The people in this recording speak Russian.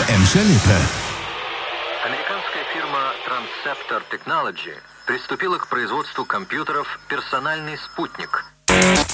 Emscher Lippe. Американская фирма Transceptor Technology приступила к производству компьютеров «Персональный спутник».